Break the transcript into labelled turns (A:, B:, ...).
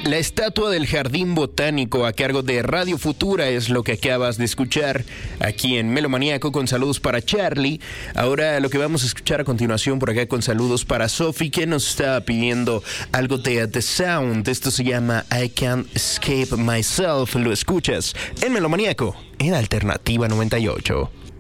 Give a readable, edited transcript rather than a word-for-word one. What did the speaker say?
A: La estatua del Jardín Botánico a cargo de Radio Futura es lo que acabas de escuchar aquí en Melomaníaco con saludos para Charlie. Ahora lo que vamos a escuchar a continuación por acá con saludos para Sophie, que nos está pidiendo algo de The Sound. Esto se llama I Can't Escape Myself. Lo escuchas en Melomaníaco en Alternativa 98.